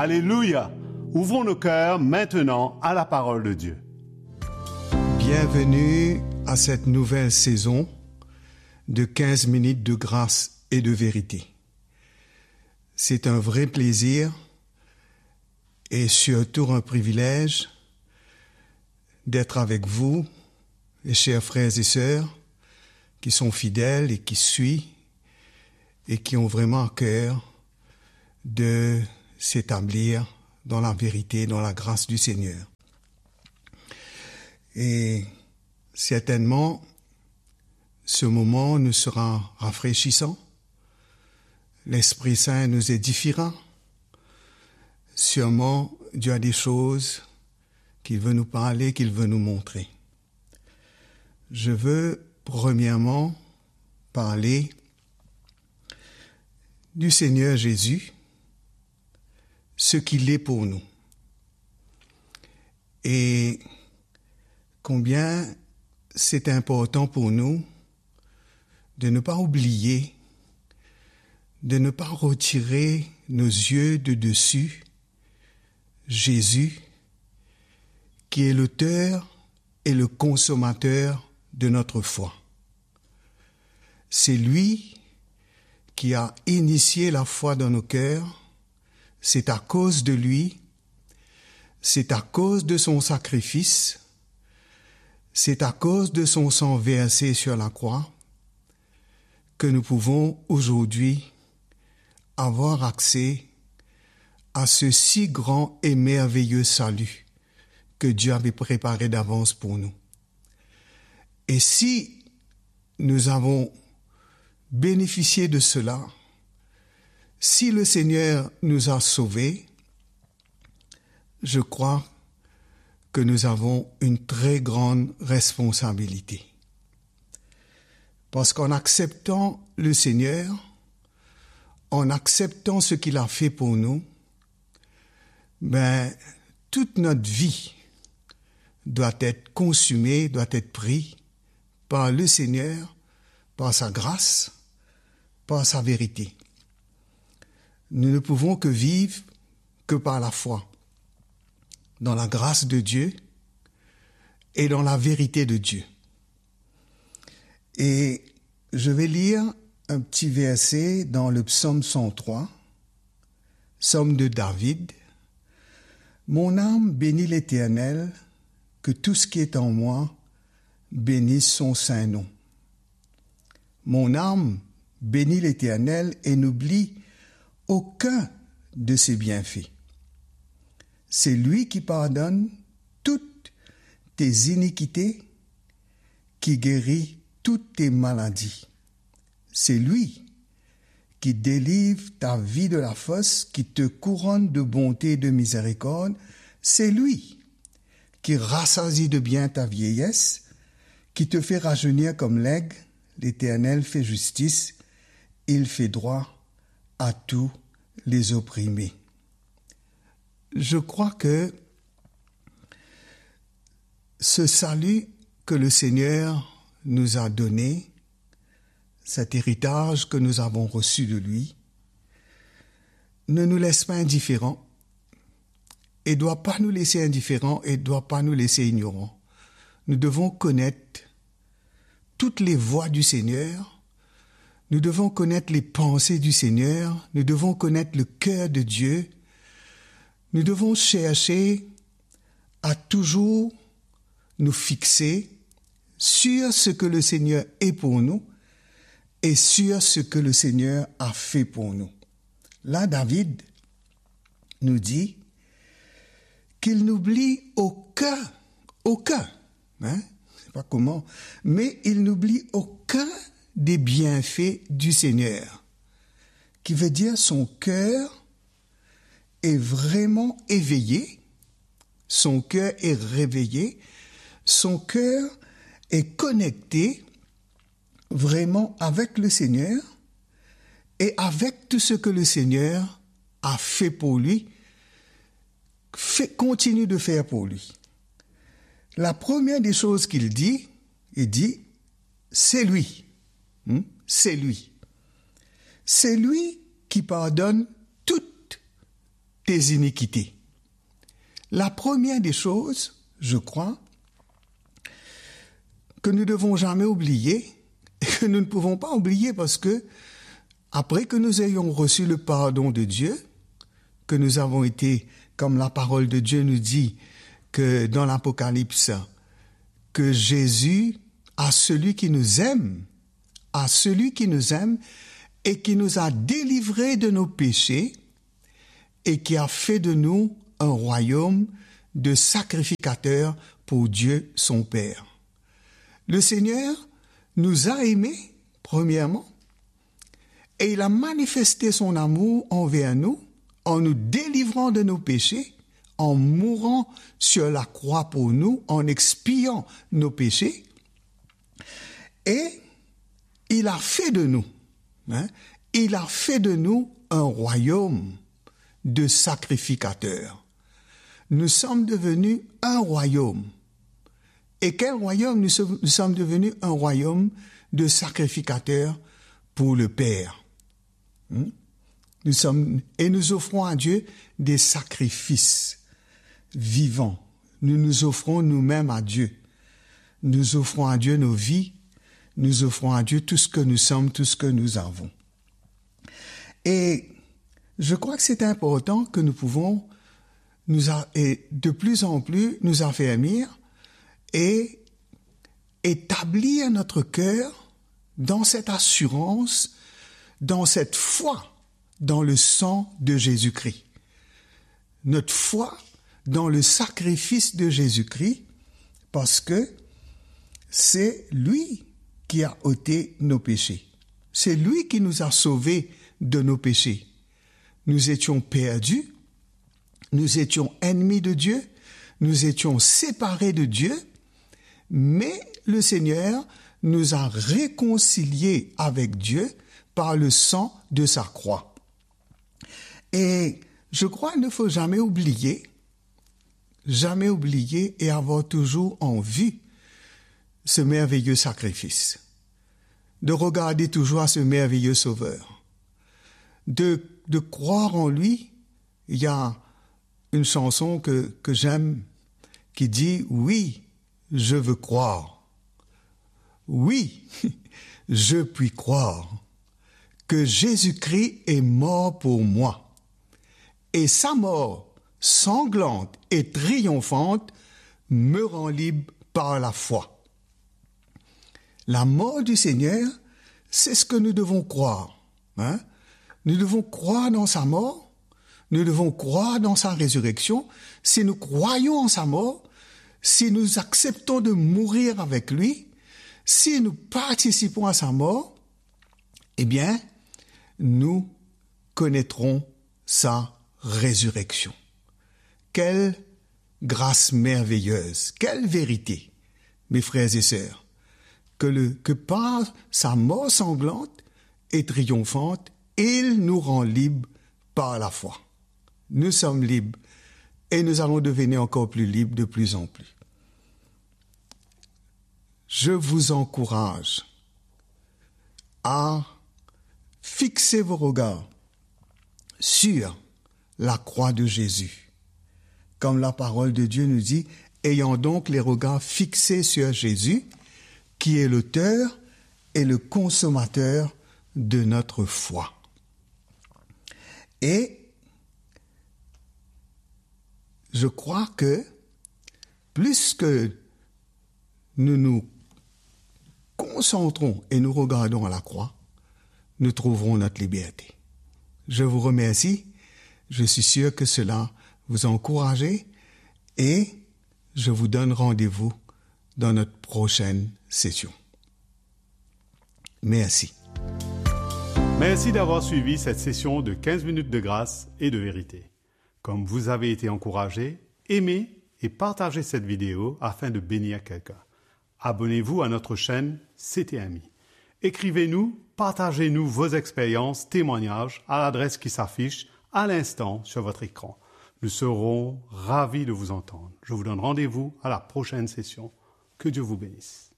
Alléluia! Ouvrons nos cœurs maintenant à la parole de Dieu. Bienvenue à cette nouvelle saison de 15 minutes de grâce et de vérité. C'est un vrai plaisir et surtout un privilège d'être avec vous, les chers frères et sœurs, qui sont fidèles et qui suivent et qui ont vraiment à cœur de s'établir dans la vérité, dans la grâce du Seigneur. Et certainement, ce moment nous sera rafraîchissant. L'Esprit Saint nous édifiera. Sûrement, Dieu a des choses qu'il veut nous parler, qu'il veut nous montrer. Je veux premièrement parler du Seigneur Jésus, ce qu'il est pour nous. Et combien c'est important pour nous de ne pas oublier, de ne pas retirer nos yeux de dessus Jésus, qui est l'auteur et le consommateur de notre foi. C'est lui qui a initié la foi dans nos cœurs. C'est à cause de lui, c'est à cause de son sacrifice, c'est à cause de son sang versé sur la croix que nous pouvons aujourd'hui avoir accès à ce si grand et merveilleux salut que Dieu avait préparé d'avance pour nous. Et si nous avons bénéficié de cela, si le Seigneur nous a sauvés, je crois que nous avons une très grande responsabilité. Parce qu'en acceptant le Seigneur, en acceptant ce qu'il a fait pour nous, toute notre vie doit être consumée, doit être prise par le Seigneur, par sa grâce, par sa vérité. Nous ne pouvons que vivre que par la foi, dans la grâce de Dieu et dans la vérité de Dieu. Et je vais lire un petit verset dans le psaume 103, psaume de David. « Mon âme bénit l'Éternel, que tout ce qui est en moi bénisse son saint nom. Mon âme bénit l'Éternel et n'oublie aucun de ses bienfaits. C'est lui qui pardonne toutes tes iniquités, qui guérit toutes tes maladies. C'est lui qui délivre ta vie de la fosse, qui te couronne de bonté et de miséricorde. C'est lui qui rassasie de bien ta vieillesse, qui te fait rajeunir comme l'aigle. L'Éternel fait justice, il fait droit à tous les opprimés. » Je crois que ce salut que le Seigneur nous a donné, cet héritage que nous avons reçu de lui, ne nous laisse pas indifférents et ne doit pas nous laisser indifférents et ne doit pas nous laisser ignorants. Nous devons connaître toutes les voies du Seigneur, nous devons connaître les pensées du Seigneur, nous devons connaître le cœur de Dieu, nous devons chercher à toujours nous fixer sur ce que le Seigneur est pour nous et sur ce que le Seigneur a fait pour nous. Là, David nous dit qu'il n'oublie aucun, je ne sais pas comment, mais il n'oublie aucun des bienfaits du Seigneur, qui veut dire son cœur est vraiment éveillé, son cœur est réveillé, son cœur est connecté vraiment avec le Seigneur et avec tout ce que le Seigneur a fait pour lui, continue de faire pour lui. La première des choses qu'il dit, il dit, c'est lui. C'est lui. C'est lui qui pardonne toutes tes iniquités. La première des choses, je crois, que nous ne devons jamais oublier, et que nous ne pouvons pas oublier parce que, après que nous ayons reçu le pardon de Dieu, que nous avons été, comme la parole de Dieu nous dit, que dans l'Apocalypse, que Jésus, à celui qui nous aime et qui nous a délivrés de nos péchés et qui a fait de nous un royaume de sacrificateurs pour Dieu son Père. Le Seigneur nous a aimés, premièrement, et il a manifesté son amour envers nous en nous délivrant de nos péchés, en mourant sur la croix pour nous, en expiant nos péchés. Et il a fait de nous, un royaume de sacrificateurs. Nous sommes devenus un royaume. Et quel royaume? Nous sommes devenus un royaume de sacrificateurs pour le Père. Nous offrons à Dieu des sacrifices vivants. Nous nous offrons nous-mêmes à Dieu. Nous offrons à Dieu nos vies. Nous offrons à Dieu tout ce que nous sommes, tout ce que nous avons. Et je crois que c'est important que nous pouvons de plus en plus nous affermir et établir notre cœur dans cette assurance, dans cette foi dans le sang de Jésus-Christ. Notre foi dans le sacrifice de Jésus-Christ, parce que c'est lui qui a ôté nos péchés. C'est lui qui nous a sauvés de nos péchés. Nous étions perdus, nous étions ennemis de Dieu, nous étions séparés de Dieu, mais le Seigneur nous a réconciliés avec Dieu par le sang de sa croix. Et je crois qu'il ne faut jamais oublier et avoir toujours en vue ce merveilleux sacrifice, de regarder toujours à ce merveilleux Sauveur, de croire en lui. Il y a une chanson que j'aime qui dit « Oui, je veux croire. Oui, je puis croire que Jésus-Christ est mort pour moi. Et sa mort sanglante et triomphante me rend libre par la foi. » La mort du Seigneur, c'est ce que nous devons croire. Nous devons croire dans sa mort, nous devons croire dans sa résurrection. Si nous croyons en sa mort, si nous acceptons de mourir avec lui, si nous participons à sa mort, eh bien, nous connaîtrons sa résurrection. Quelle grâce merveilleuse, quelle vérité, mes frères et sœurs, que par sa mort sanglante et triomphante, il nous rend libres par la foi. Nous sommes libres et nous allons devenir encore plus libres de plus en plus. Je vous encourage à fixer vos regards sur la croix de Jésus. Comme la parole de Dieu nous dit, ayant donc les regards fixés sur Jésus, qui est l'auteur et le consommateur de notre foi. Et je crois que plus que nous nous concentrons et nous regardons à la croix, nous trouverons notre liberté. Je vous remercie. Je suis sûr que cela vous a encouragé et je vous donne rendez-vous dans notre prochaine session. Merci. Merci d'avoir suivi cette session de 15 minutes de grâce et de vérité. Comme vous avez été encouragé, aimez et partagez cette vidéo afin de bénir quelqu'un. Abonnez-vous à notre chaîne CTMI. Écrivez-nous, partagez-nous vos expériences, témoignages à l'adresse qui s'affiche à l'instant sur votre écran. Nous serons ravis de vous entendre. Je vous donne rendez-vous à la prochaine session. Que Dieu vous bénisse.